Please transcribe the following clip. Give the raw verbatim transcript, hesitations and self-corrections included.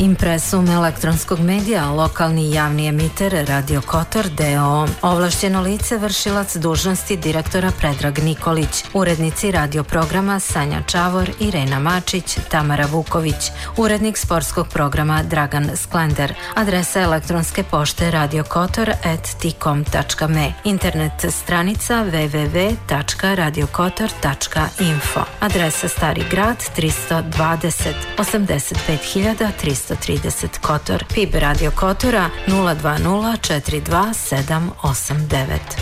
Impresum elektronskog medija, lokalni javni emiter Radio Kotor d o o. Ovlašćeno lice, vršilac dužnosti direktora Predrag Nikolić. Urednici radio programa Sanja Čavor, Irena Mačić, Tamara Vuković. Urednik sportskog programa Dragan Sklender. Adresa elektronske pošte radiokotor at tikom tačka me. Internet stranica w w w tačka radiokotor tačka info. Adresa Stari grad tristo dvadeset osamdeset pet hiljada tristo trideset Kotor. P I B Radio Kotora nula dva nula četiri dva sedam osam devet.